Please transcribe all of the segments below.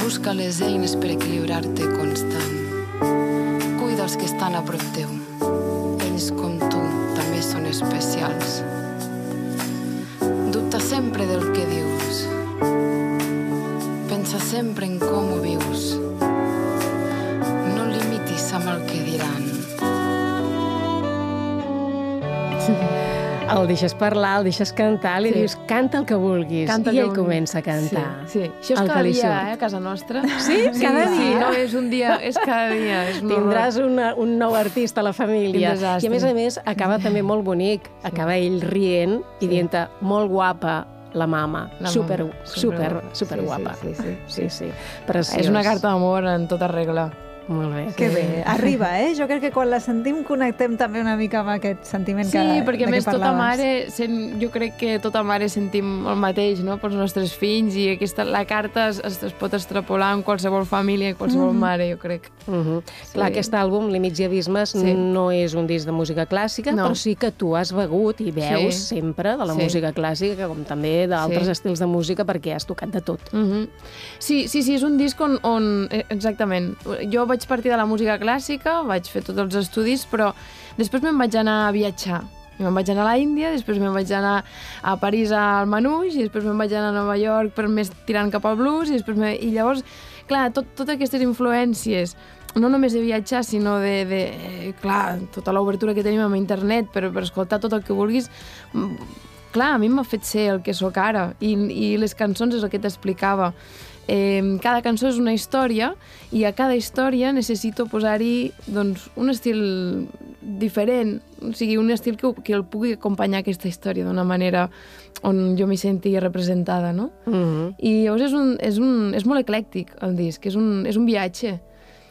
Busca les eines per equilibrar-te constant. Cuida els que estan a prop teu. Ells, com tu, també són especials. Dubta sempre del que dius. Pensa sempre en com ho vius. No limitis amb el que diran. El deixes parlar, el deixes cantar, li dius canta el que vulguis, Canta i que ell comença a cantar. Sí. Això és cada dia, a casa nostra. Sí? Cada dia? Sí, no és un dia, és cada dia. És Tindràs un nou artista a la família. Quin desastre. I a més, acaba també molt bonic. Acaba ell rient i dient-te molt guapa la mama. Super guapa. Sí. Preciós. És una carta d'amor en tota regla. Molt bé. Que bé, arriba, eh? Jo crec que quan la sentim connectem també una mica amb aquest sentiment Sí, perquè a més parlaves. tota mare, jo crec que tota mare sentim el mateix, no?, pels nostres fills, i la carta es pot extrapolar en qualsevol família, en qualsevol mare, jo crec. Clar, aquest àlbum, Límits i abismes, no és un disc de música clàssica, però sí que tu has begut i veus sempre de la música clàssica, com també d'altres estils de música, perquè has tocat de tot. Sí, és un disc on exactament, jo vaig partir de la música clàssica, vaig fer tots els estudis, però després me'n vaig anar a viatjar. Me'n vaig anar a l'Índia, després me'n vaig anar a París al Manouche, i després me'n vaig anar a Nova York per més tirant cap al blues, i llavors, clar, totes aquestes influències, no només de viatjar, sinó clar, tota l'obertura que tenim amb internet per escoltar tot el que vulguis, clar, a mi m'ha fet ser el que sóc ara, i les cançons és el que t'explicava. Cada cançó és una història, i a cada història necessito posar-hi un estil diferent, o sigui, un estil que el pugui acompanyar aquesta història d'una manera on jo m'hi senti representada, no? I llavors és molt eclèctic el disc, és un viatge.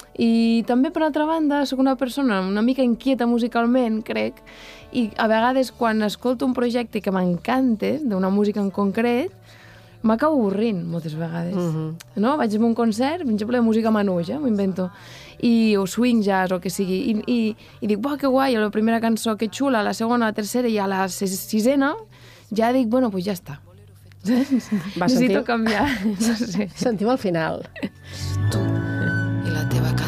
I també, per altra banda, soc una persona una mica inquieta musicalment, crec, i a vegades quan escolto un projecte que m'encanta, d'una música en concret, m'acabo avorrint moltes vegades. No? Vaig a un concert, per exemple, de música manouche, m'ho invento, o swing jazz, o el que sigui, i dic, que guai, la primera cançó, que xula, la segona, la tercera, i a la sisena ja dic, bueno, doncs ja està. Necessito canviar. Sentim al final. Tu i la teva